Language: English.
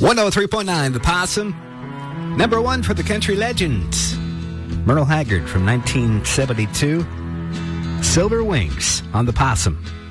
103.9 The Possum. Number one for the country legends. Merle Haggard from 1972. Silver Wings on The Possum.